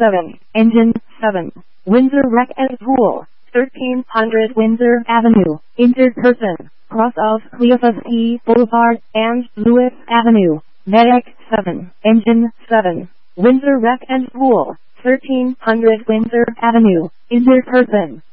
7, Engine 7, Windsor Wreck and Pool, 1300 Windsor Avenue, injured person, cross of Cleophas E. Boulevard and Lewis Avenue, Medic 7, Engine 7, Windsor Wreck and Pool, 1300 Windsor Avenue, injured person,